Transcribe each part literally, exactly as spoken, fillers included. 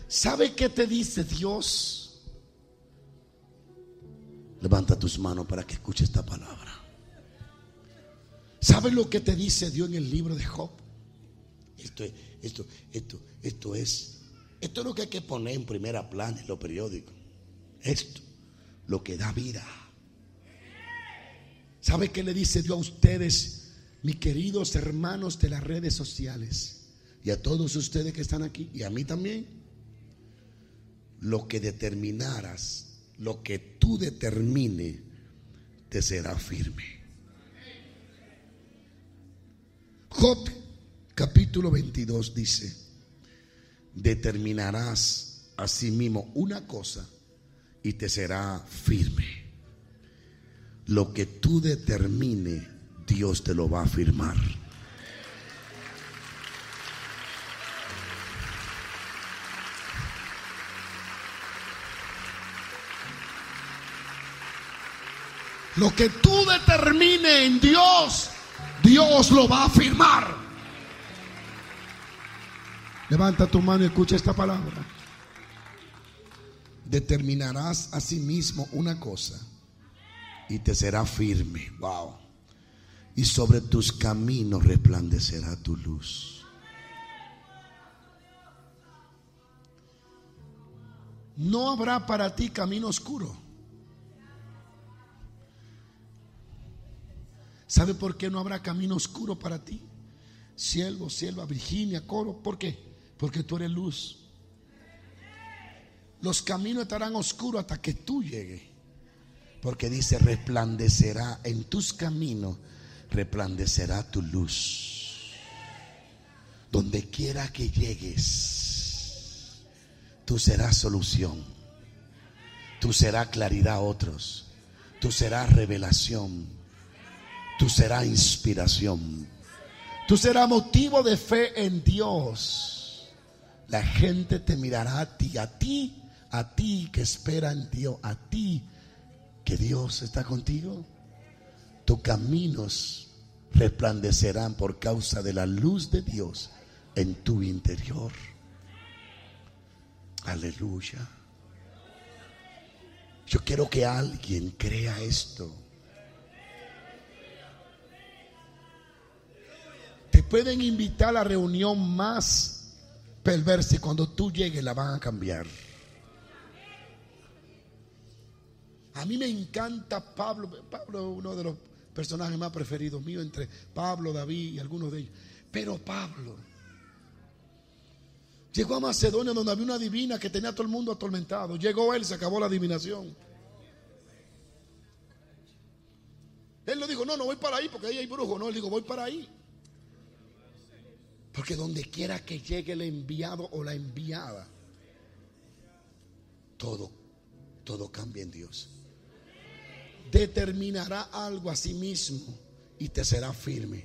¿Sabe qué te dice Dios? Levanta tus manos para que escuche esta palabra. ¿Sabe lo que te dice Dios en el libro de Job? Esto es, esto, esto, esto es, esto es lo que hay que poner en primera plana en los periódicos. Esto, lo que da vida. ¿Sabe qué le dice Dios a ustedes, mis queridos hermanos de las redes sociales? Y a todos ustedes que están aquí, y a mí también. Lo que determinaras, lo que tú determines, te será firme. Job capítulo veintidós dice: determinarás a sí mismo una cosa y te será firme. Lo que tú determines, Dios te lo va a firmar. Lo que tú determines en Dios, Dios lo va a firmar. Levanta tu mano y escucha esta palabra. Determinarás a sí mismo una cosa y te será firme. Wow. Y sobre tus caminos resplandecerá tu luz. No habrá para ti camino oscuro. ¿Sabe por qué no habrá camino oscuro para ti? Siervo, sierva, Virginia, coro. ¿Por qué? Porque tú eres luz. Los caminos estarán oscuros hasta que tú llegues. Porque dice: resplandecerá en tus caminos, resplandecerá tu luz. Donde quiera que llegues, tú serás solución. Tú serás claridad a otros. Tú serás revelación. Tú serás inspiración. Tú serás motivo de fe en Dios. La gente te mirará a ti, a ti, a ti que espera en Dios, a ti que Dios está contigo. Tus caminos resplandecerán por causa de la luz de Dios en tu interior. Aleluya. Yo quiero que alguien crea esto. Te pueden invitar a la reunión más perversa y cuando tú llegues la van a cambiar. A mí me encanta Pablo. Pablo es uno de los personajes más preferidos míos, entre Pablo, David y algunos de ellos. Pero Pablo llegó a Macedonia, donde había una divina que tenía a todo el mundo atormentado. Llegó él, se acabó la adivinación. Él no dijo: no, no voy para ahí porque ahí hay brujos. No, él dijo: voy para ahí. Porque donde quiera que llegue el enviado o la enviada, todo, todo cambia en Dios. Determinará algo a sí mismo y te será firme.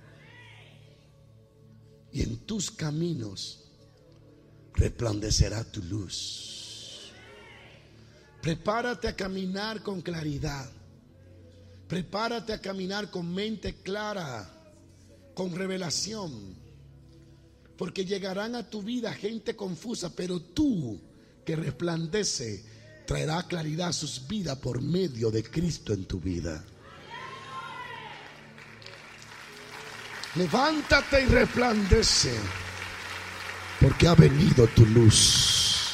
Y en tus caminos resplandecerá tu luz. Prepárate a caminar con claridad. Prepárate a caminar con mente clara, con revelación. Porque llegarán a tu vida gente confusa, pero tú que resplandece traerá claridad a sus vidas por medio de Cristo en tu vida. Levántate y resplandece, porque ha venido tu luz.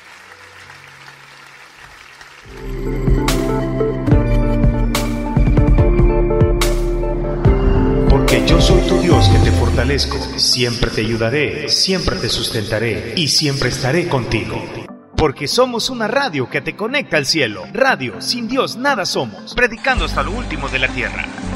Porque yo soy tu Dios que te fortalezco, siempre te ayudaré, siempre te sustentaré y siempre estaré contigo. Porque somos una radio que te conecta al cielo. Radio, sin Dios nada somos, predicando hasta lo último de la tierra.